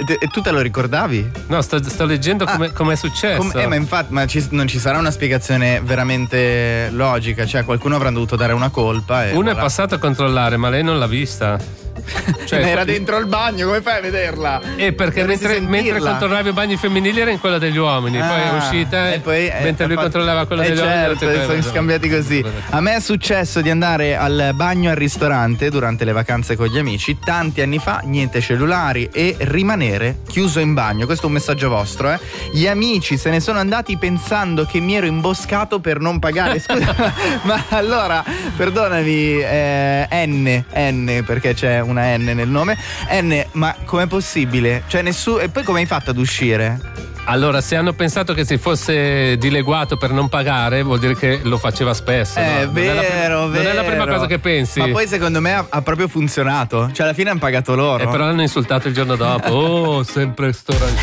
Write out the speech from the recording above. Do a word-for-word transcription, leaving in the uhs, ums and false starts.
E, e tu te lo ricordavi? No, sto, sto leggendo come ah, è successo. Com- eh, ma infatti, ma ci, non ci sarà una spiegazione veramente logica, cioè qualcuno avrà dovuto dare una colpa. E Uno voilà. è passato a controllare, ma lei non l'ha vista. Cioè, era dentro il bagno, come fai a vederla? Eh, perché mentre, mentre controllava i bagni femminili era in quello degli uomini, ah, poi è uscita e poi, eh, mentre lui fatto... controllava quello eh, degli certo, uomini. sono scambiati così. A me è successo di andare al bagno al ristorante durante le vacanze con gli amici tanti anni fa, niente cellulari e rimanere chiuso in bagno. Questo è un messaggio vostro, eh? Gli amici se ne sono andati pensando che mi ero imboscato per non pagare. Scusa, ma allora, perdonami, eh, N, N, perché c'è una N nel nome. N, ma com'è possibile? Cioè nessuno. E poi come hai fatto ad uscire? Allora, se hanno pensato che si fosse dileguato per non pagare, vuol dire che lo faceva spesso. È no? vero, non è, vero. Non è la prima cosa che pensi. Ma poi secondo me ha, ha proprio funzionato. Cioè alla fine hanno pagato loro. E però hanno insultato il giorno dopo. Oh, sempre sto